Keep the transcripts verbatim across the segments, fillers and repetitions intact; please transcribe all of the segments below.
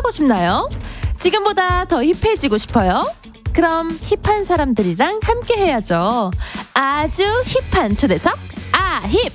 하고 싶나요? 지금보다 더 힙해지고 싶어요? 그럼 힙한 사람들이랑 함께 해야죠. 아주 힙한 초대석 아힙.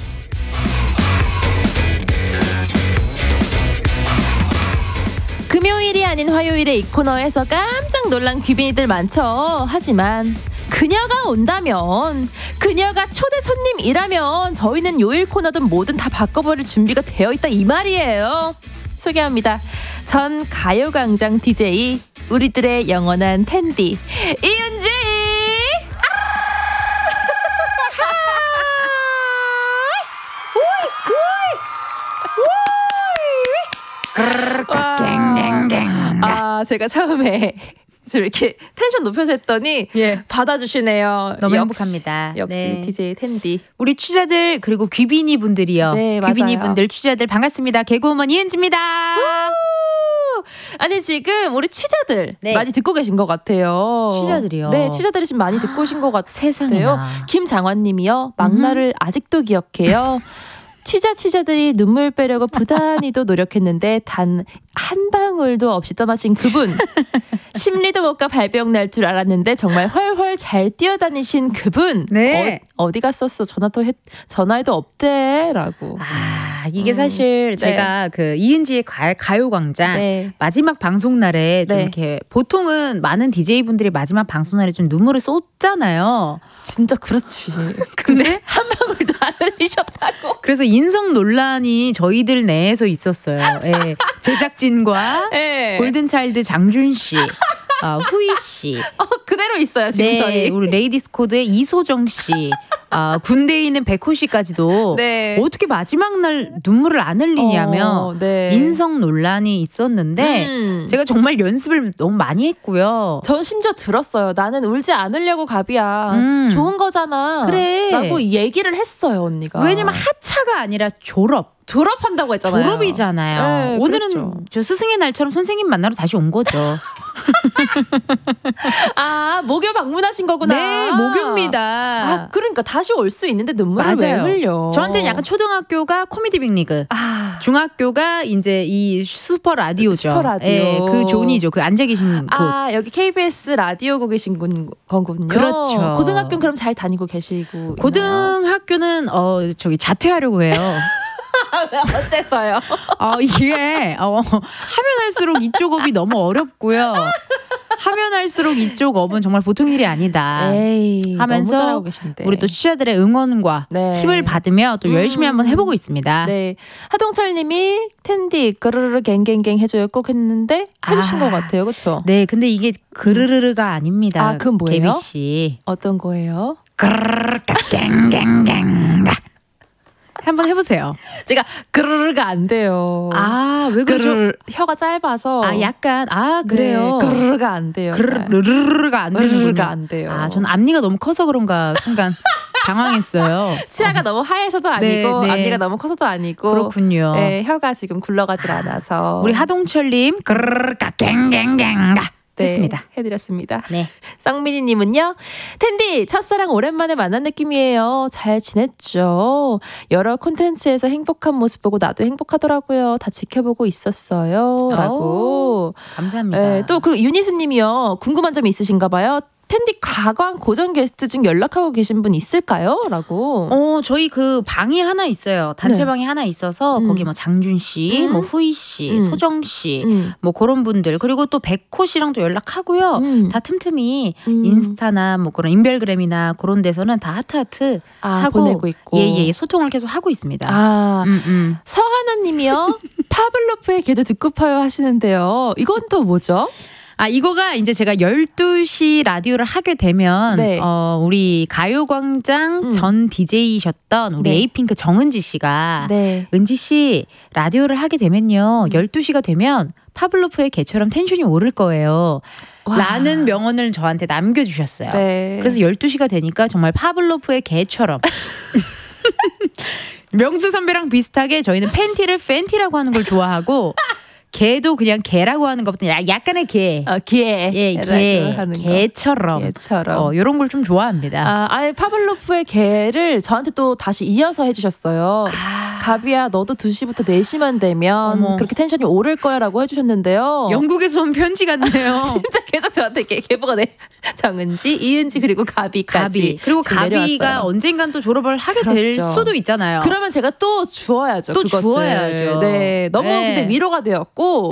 금요일이 아닌 화요일에 이 코너에서 깜짝 놀란 귀빈이들 많죠. 하지만 그녀가 온다면, 그녀가 초대 손님이라면 저희는 요일 코너든 뭐든 다 바꿔버릴 준비가 되어 있다 이 말이에요. 소개합니다. 전 가요광장 디제이, 우리들의 영원한 텐디 이은지. 아, 제가 처음에 좀 이렇게 텐션 높여서 했더니 예. 받아주시네요. 너무 역시, 행복합니다. 역시 네. 디제이 텐디. 우리 취자들 그리고 귀빈이 분들이요. 네, 귀빈이 분들 취자들 반갑습니다. 개그우먼 이은지입니다. 아니 지금 우리 취자들 네. 많이 듣고 계신 것 같아요. 취자들이요? 네, 취자들이 지금 많이 듣고 계신 것 같아요. 세상에나. 김장환님이요. 막날을 음. 아직도 기억해요. 취자 취자들이 눈물 빼려고 부단히도 노력했는데 단 한 방울도 없이 떠나신 그분. 심리도 못 가 발병 날 줄 알았는데 정말 훨훨 잘 뛰어다니신 그분. 네. 어, 어디 갔었어? 전화도 했, 전화해도 없대라고. 아, 이게 음, 사실 네. 제가 그 이은지의 가, 가요광장 네. 마지막 방송 날에 좀 네. 이렇게 보통은 많은 디제이분들이 마지막 방송 날에 좀 눈물을 쏟잖아요. 진짜 그렇지. 근데 한 방울도 안 흘리셨다고. 그래서 인성 논란이 저희들 내에서 있었어요. 예. 제작진과 네. 골든차일드 장준 씨, 어, 후이 씨, 어, 그대로 있어요 지금 네, 저희. 우리 레이디스 코드의 이소정 씨, 어, 군대에 있는 백호 씨까지도 네. 어떻게 마지막 날 눈물을 안 흘리냐며 어, 네. 인성 논란이 있었는데 음. 제가 정말 연습을 너무 많이 했고요. 전 심지어 들었어요. 나는 울지 않으려고 가비야. 음. 좋은 거잖아. 그래. 라고 얘기를 했어요 언니가. 왜냐면 하차가 아니라 졸업. 졸업한다고 했잖아요. 졸업이잖아요. 네, 오늘은 그렇죠. 저 스승의 날처럼 선생님 만나러 다시 온 거죠. 아, 모교 방문하신 거구나. 네, 모교입니다. 아, 그러니까 다시 올 수 있는데 눈물을 왜 흘려? 저한테는 약간 초등학교가 코미디 빅리그, 아. 중학교가 이제 이 슈퍼 라디오죠. 슈퍼 라디오. 네, 그 존이죠. 그 앉아 계신 곳. 아, 여기 케이비에스 라디오고 계신 거군요. 그렇죠. 고등학교는 그럼 잘 다니고 계시고. 고등학교는 어 저기 자퇴하려고 해요. 어째서요? 어, 이게 어, 하면 할수록 이쪽 업이 너무 어렵고요. 하면 할수록 이쪽 업은 정말 보통 일이 아니다. 에이, 하면서 너무 잘하고 계신데. 우리 또 취자들의 응원과 네. 힘을 받으며 또 열심히 음. 한번 해보고 있습니다. 네, 하동철님이 텐디 그르르 갱갱갱 해줘요 꼭 했는데 해주신 아. 것 같아요, 그렇죠? 네, 근데 이게 그르르르가 아닙니다. 아, 그건 뭐예요? 개비 씨. 어떤 거예요? 그르르르 갱갱갱. 한번 해보세요. 제가 그르르가 안 돼요. 아, 왜 그러죠? 그르르, 혀가 짧아서. 아, 약간 아 그래요. 네, 그르르가 안 돼요. 그르르르가 안 그르르가 안 돼요. 아, 전 앞니가 너무 커서 그런가 순간 당황했어요. 치아가 어. 너무 하얘서도 아니고 네, 네. 앞니가 너무 커서도 아니고. 그렇군요. 네, 혀가 지금 굴러가질 않아서. 우리 하동철님 그르르르가 갱갱갱가. 네, 했습니다. 해드렸습니다. 네. 쌍민이님은요. 텐디 첫사랑 오랜만에 만난 느낌이에요. 잘 지냈죠? 여러 콘텐츠에서 행복한 모습 보고 나도 행복하더라고요. 다 지켜보고 있었어요. 라고. 오, 감사합니다. 네, 또 그 윤희수님이요. 궁금한 점이 있으신가 봐요. 텐디 과거한 고정 게스트 중 연락하고 계신 분 있을까요? 라고. 어, 저희 그 방이 하나 있어요. 단체방이 네. 하나 있어서 음. 거기 뭐 장준 씨, 음. 뭐 후이 씨, 음. 소정 씨, 음. 뭐 그런 분들 그리고 또 백호 씨랑도 연락하고요. 음. 다 틈틈이 음. 인스타나 뭐 그런 인별그램이나 그런 데서는 다 하트 하트 아, 하고 보내고 있고. 예예 예, 소통을 계속 하고 있습니다. 아, 음, 음. 서하나님이요. 파블로프의 개도 듣고 파요 하시는데요. 이건 또 뭐죠? 아, 이거가 이제 제가 열두 시 라디오를 하게 되면 네. 어, 우리 가요광장 음. 전 디제이셨던 우리 네. 에이핑크 정은지 씨가 네. 은지 씨 라디오를 하게 되면요. 열두 시가 되면 파블로프의 개처럼 텐션이 오를 거예요. 와. 라는 명언을 저한테 남겨주셨어요. 네. 그래서 열두 시가 되니까 정말 파블로프의 개처럼 명수 선배랑 비슷하게 저희는 팬티를 팬티라고 하는 걸 좋아하고 개도 그냥 개라고 하는 것보다 약간의 개. 어, 개. 예, 개. 개처럼. 개처럼. 어, 이런 걸 좀 좋아합니다. 아, 아예 파블로프의 개를 저한테 또 다시 이어서 해주셨어요. 아. 가비야, 너도 두 시부터 네 시만 되면 어머. 그렇게 텐션이 오를 거야 라고 해주셨는데요. 영국에서 온 편지 같네요. 진짜 계속 저한테 개, 개보가 네. 정은지, 이은지, 그리고 가비까지. 가비. 그리고 가비가 내려왔어요. 언젠간 또 졸업을 하게 그렇죠. 될 수도 있잖아요. 그러면 제가 또 주어야죠. 또 그것을. 주어야죠. 네, 너무 네. 근데 위로가 되었고